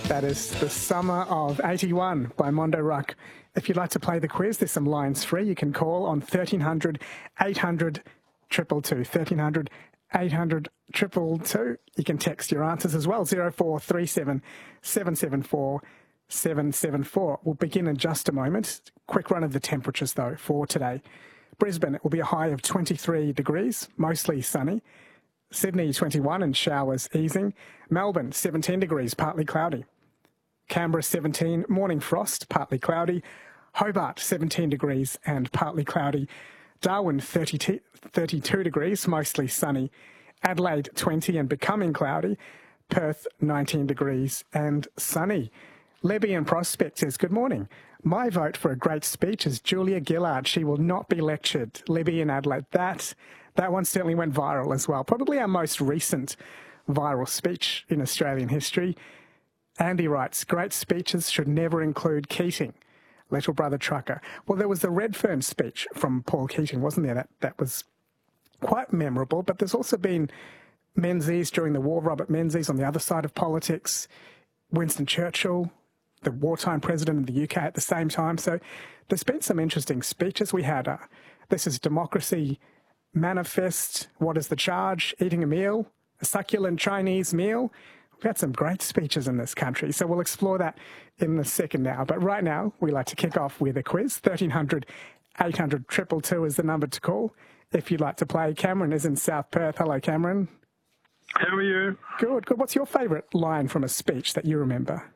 That is The Summer of 81 by Mondo Ruck. If you'd like to play the quiz, there's some lines free. You can call on 1300 800 222. 1300 800 222. You can text your answers as well, 0437 774 774. We'll begin in just a moment. Quick run of the temperatures, though, for today. Brisbane, it will be a high of 23 degrees, mostly sunny. Sydney, 21 and showers easing. Melbourne, 17 degrees, partly cloudy. Canberra, 17, morning frost, partly cloudy. Hobart, 17 degrees and partly cloudy. Darwin, 32 degrees, mostly sunny. Adelaide, 20 and becoming cloudy. Perth, 19 degrees and sunny. Libby in Prospect says, good morning. My vote for a great speech is Julia Gillard. She will not be lectured. Libby in Adelaide. That one certainly went viral as well. Probably our most recent viral speech in Australian history. Andy writes, great speeches should never include Keating. Little Brother Trucker. Well, there was the Redfern speech from Paul Keating, wasn't there? That was quite memorable, but there's also been Menzies during the war, Robert Menzies on the other side of politics, Winston Churchill, the wartime president of the UK at the same time. So there's been some interesting speeches. We had, this is Democracy Manifest, What is the Charge, Eating a Meal, a Succulent Chinese Meal. We've had some great speeches in this country, so we'll explore that in the second hour. But right now, we like to kick off with a quiz. 1300 800 222 is the number to call if you'd like to play. Cameron is in South Perth. Hello, Cameron. How are you? Good, good. What's your favourite line from a speech that you remember?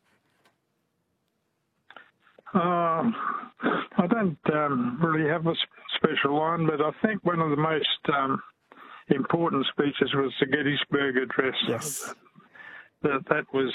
I don't really have a special line, but I think one of the most important speeches was the Gettysburg Address. Yes. That was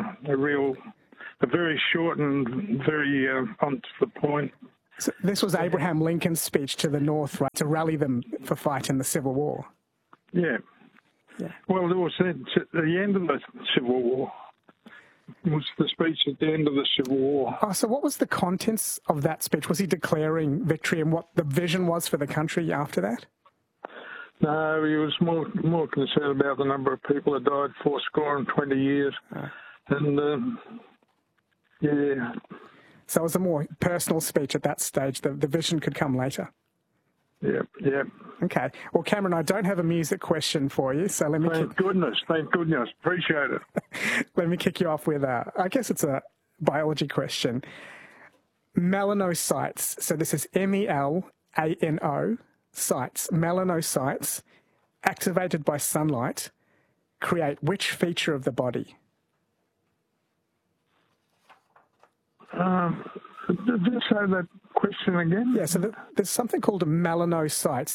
a very short and very on to the point. So this was Abraham Lincoln's speech to the North, right, to rally them for fight in the Civil War. Yeah. Well, it was at the end of the Civil War. It was the speech at the end of the Civil War. Oh, so what was the contents of that speech? Was he declaring victory and what the vision was for the country after that? No, he was more concerned about the number of people that died 20 years. And, yeah. So it was a more personal speech at that stage. The vision could come later. Yeah. Okay. Well, Cameron, I don't have a music question for you, so let me... Thank goodness. Appreciate it. Let me kick you off with, I guess it's a biology question. Melanocytes, so this is MELANO, cytes, melanocytes, activated by sunlight, create which feature of the body? Just say that question again. Yeah, so there's something called melanocytes,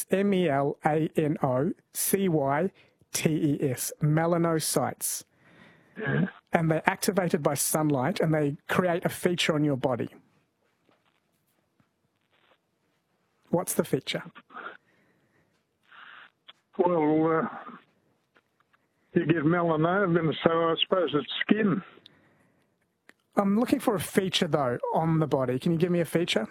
MELANOCYTES, melanocytes. Yeah. And they're activated by sunlight and they create a feature on your body. What's the feature? Well, you get melanoma, so I suppose it's skin. I'm looking for a feature, though, on the body. Can you give me a feature?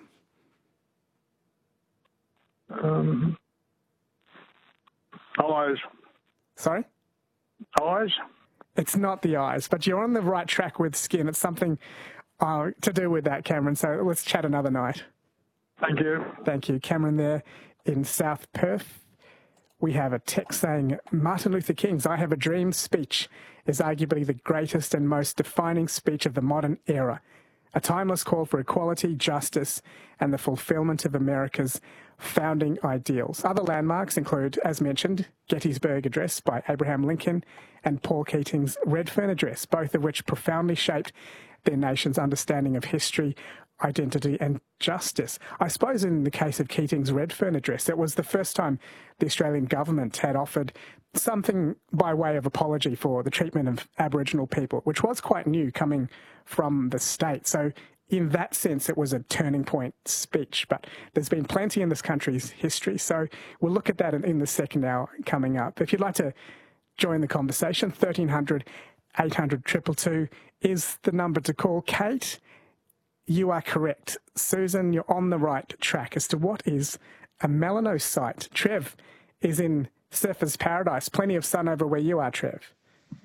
Eyes. Sorry? Eyes? It's not the eyes, but you're on the right track with skin. It's something to do with that, Cameron. So let's chat another night. Thank you. Thank you. Cameron there in South Perth. We have a text saying, Martin Luther King's I Have a Dream speech is arguably the greatest and most defining speech of the modern era. A timeless call for equality, justice, and the fulfillment of America's founding ideals. Other landmarks include, as mentioned, Gettysburg Address by Abraham Lincoln and Paul Keating's Redfern Address, both of which profoundly shaped their nation's understanding of history, identity and justice. I suppose in the case of Keating's Redfern Address, it was the first time the Australian government had offered something by way of apology for the treatment of Aboriginal people, which was quite new coming from the state. So in that sense, it was a turning point speech, but there's been plenty in this country's history. So we'll look at that in the second hour coming up. If you'd like to join the conversation, 1300 800 222 is the number to call. Kate, you are correct. Susan, you're on the right track as to what is a melanocyte. Trev is in Surfer's Paradise. Plenty of sun over where you are, Trev.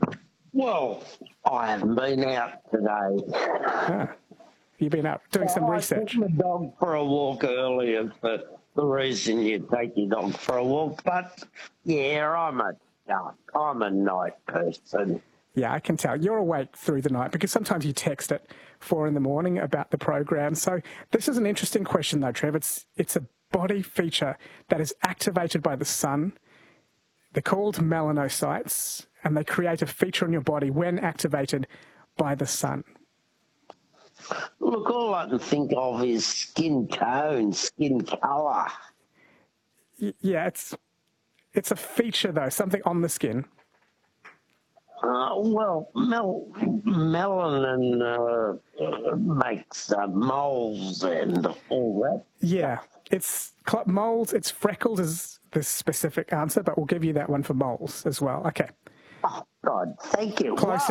Well, I haven't been out today. Ah, you've been out doing some research. I took my dog for a walk earlier for the reason you take your dog for a walk. But, yeah, I'm a night person. Yeah, I can tell. You're awake through the night because sometimes you text at 4 a.m. about the program. So this is an interesting question, though, Trev. It's a body feature that is activated by the sun. They're called melanocytes, and they create a feature on your body when activated by the sun. Look, all I can think of is skin tone, skin colour. Yeah, it's a feature, though, something on the skin. Well, melanin makes moles and all that. Yeah, it's moles, it's freckles is the specific answer, but we'll give you that one for moles as well. Okay. Oh, God, thank you. Close Wow.